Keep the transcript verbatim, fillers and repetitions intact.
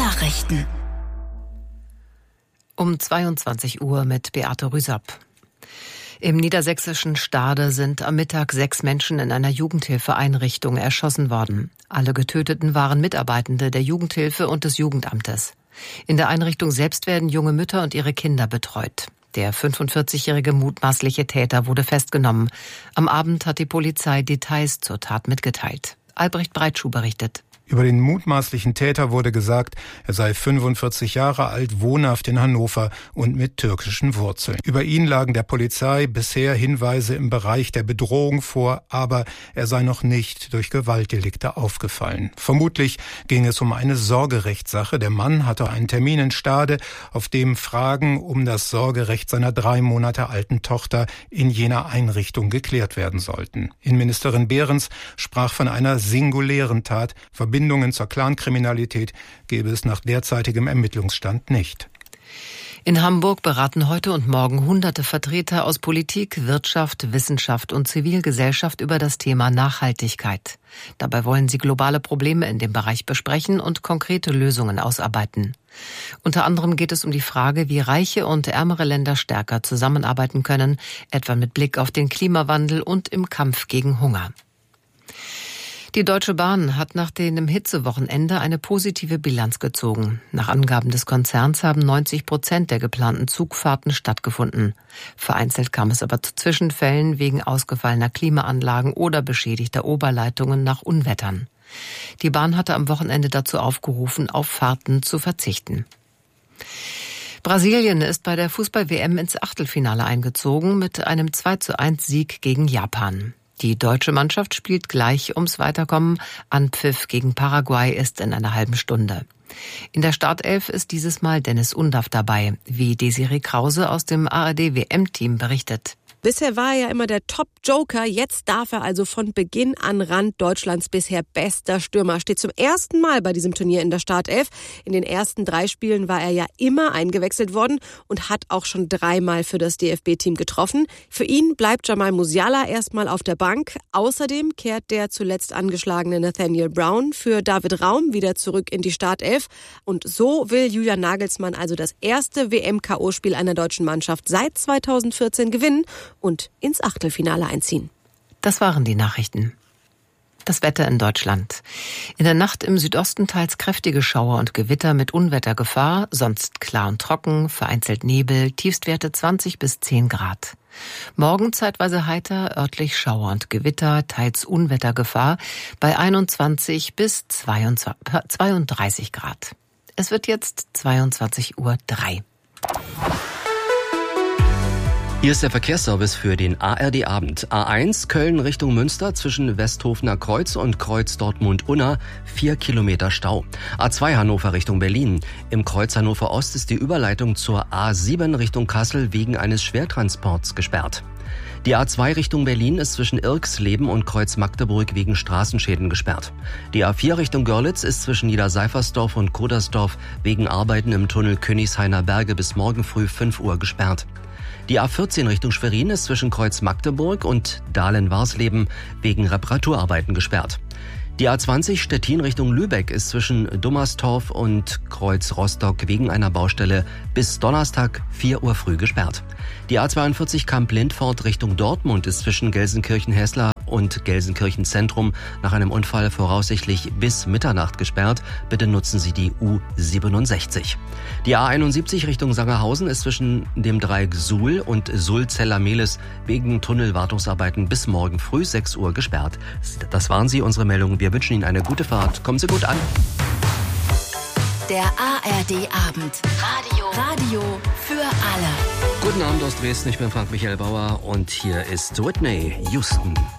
Nachrichten. Um zweiundzwanzig Uhr mit Beate Rüsapp. Im niedersächsischen Stade sind am Mittag sechs Menschen in einer Jugendhilfeeinrichtung erschossen worden. Alle Getöteten waren Mitarbeitende der Jugendhilfe und des Jugendamtes. In der Einrichtung selbst werden junge Mütter und ihre Kinder betreut. Der fünfundvierzigjährige mutmaßliche Täter wurde festgenommen. Am Abend hat die Polizei Details zur Tat mitgeteilt. Albrecht Breitschuh berichtet. Über den mutmaßlichen Täter wurde gesagt, er sei fünfundvierzig Jahre alt, wohnhaft in Hannover und mit türkischen Wurzeln. Über ihn lagen der Polizei bisher Hinweise im Bereich der Bedrohung vor, aber er sei noch nicht durch Gewaltdelikte aufgefallen. Vermutlich ging es um eine Sorgerechtssache. Der Mann hatte einen Termin in Stade, auf dem Fragen um das Sorgerecht seiner drei Monate alten Tochter in jener Einrichtung geklärt werden sollten. Innenministerin Behrens sprach von einer singulären Tat. Verbindungen zur Clankriminalität gäbe es nach derzeitigem Ermittlungsstand nicht. In Hamburg beraten heute und morgen hunderte Vertreter aus Politik, Wirtschaft, Wissenschaft und Zivilgesellschaft über das Thema Nachhaltigkeit. Dabei wollen sie globale Probleme in dem Bereich besprechen und konkrete Lösungen ausarbeiten. Unter anderem geht es um die Frage, wie reiche und ärmere Länder stärker zusammenarbeiten können, etwa mit Blick auf den Klimawandel und im Kampf gegen Hunger. Die Deutsche Bahn hat nach dem Hitzewochenende eine positive Bilanz gezogen. Nach Angaben des Konzerns haben neunzig Prozent der geplanten Zugfahrten stattgefunden. Vereinzelt kam es aber zu Zwischenfällen wegen ausgefallener Klimaanlagen oder beschädigter Oberleitungen nach Unwettern. Die Bahn hatte am Wochenende dazu aufgerufen, auf Fahrten zu verzichten. Brasilien ist bei der Fußball-W M ins Achtelfinale eingezogen mit einem zwei zu eins Sieg gegen Japan. Die deutsche Mannschaft spielt gleich ums Weiterkommen. Anpfiff gegen Paraguay ist in einer halben Stunde. In der Startelf ist dieses Mal Dennis Undaff dabei, wie Desiree Krause aus dem A R D-W M-Team berichtet. Bisher war er ja immer der Top-Joker, jetzt darf er also von Beginn an Rand Deutschlands bisher bester Stürmer. Steht zum ersten Mal bei diesem Turnier in der Startelf. In den ersten drei Spielen war er ja immer eingewechselt worden und hat auch schon dreimal für das D F B-Team getroffen. Für ihn bleibt Jamal Musiala erstmal auf der Bank. Außerdem kehrt der zuletzt angeschlagene Nathaniel Brown für David Raum wieder zurück in die Startelf. Und so will Julian Nagelsmann also das erste W M-K O-Spiel einer deutschen Mannschaft seit zweitausendvierzehn gewinnen und ins Achtelfinale einziehen. Das waren die Nachrichten. Das Wetter in Deutschland. In der Nacht im Südosten teils kräftige Schauer und Gewitter mit Unwettergefahr, sonst klar und trocken, vereinzelt Nebel, Tiefstwerte zwanzig bis zehn Grad. Morgen zeitweise heiter, örtlich Schauer und Gewitter, teils Unwettergefahr bei einundzwanzig bis zweiunddreißig Grad. Es wird jetzt zweiundzwanzig Uhr drei. Hier ist der Verkehrsservice für den A R D-Abend. A eins Köln Richtung Münster zwischen Westhofener Kreuz und Kreuz Dortmund-Unna, vier Kilometer Stau. A zwei Hannover Richtung Berlin. Im Kreuz Hannover Ost ist die Überleitung zur A sieben Richtung Kassel wegen eines Schwertransports gesperrt. Die A zwei Richtung Berlin ist zwischen Irxleben und Kreuz Magdeburg wegen Straßenschäden gesperrt. Die A vier Richtung Görlitz ist zwischen Niederseifersdorf und Kodersdorf wegen Arbeiten im Tunnel Königshainer Berge bis morgen früh fünf Uhr gesperrt. Die A vierzehn Richtung Schwerin ist zwischen Kreuz Magdeburg und Dahlen-Warsleben wegen Reparaturarbeiten gesperrt. Die A zwanzig Stettin Richtung Lübeck ist zwischen Dummerstorf und Kreuz Rostock wegen einer Baustelle bis Donnerstag vier Uhr früh gesperrt. Die A zweiundvierzig Kamp-Lindfort Richtung Dortmund ist zwischen Gelsenkirchen-Hessler und Gelsenkirchen Zentrum nach einem Unfall voraussichtlich bis Mitternacht gesperrt. Bitte nutzen Sie die U siebenundsechzig. Die A einundsiebzig Richtung Sangerhausen ist zwischen dem Dreieck Suhl und Sulzeller-Mehlis wegen Tunnelwartungsarbeiten bis morgen früh sechs Uhr gesperrt. Das waren sie, unsere Meldungen. Wir wünschen Ihnen eine gute Fahrt. Kommen Sie gut an. Der A R D-Abend. Radio. Radio für alle. Guten Abend aus Dresden. Ich bin Frank Michael Bauer und hier ist Whitney Houston.